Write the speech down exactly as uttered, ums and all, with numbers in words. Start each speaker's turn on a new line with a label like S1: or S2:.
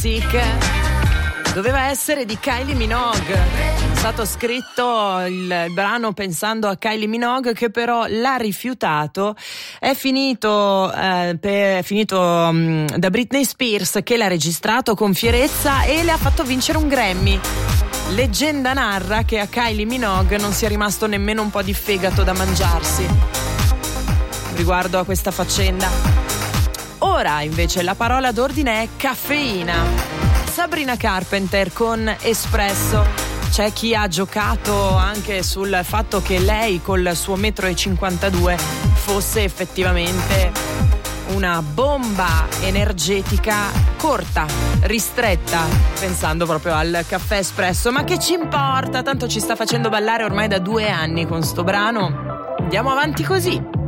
S1: Doveva essere di Kylie Minogue. È stato scritto il, il brano pensando a Kylie Minogue, che però l'ha rifiutato. È finito, eh, per, è finito um, da Britney Spears, che l'ha registrato con fierezza e le ha fatto vincere un Grammy. Leggenda narra che a Kylie Minogue non sia rimasto nemmeno un po' di fegato da mangiarsi riguardo a questa faccenda. Ora invece la parola d'ordine è caffeina. Sabrina Carpenter con Espresso. C'è chi ha giocato anche sul fatto che lei col suo metro e cinquantadue fosse effettivamente una bomba energetica corta, ristretta, pensando proprio al caffè espresso. Ma che ci importa? Tanto ci sta facendo ballare ormai da due anni con sto brano. Andiamo avanti così.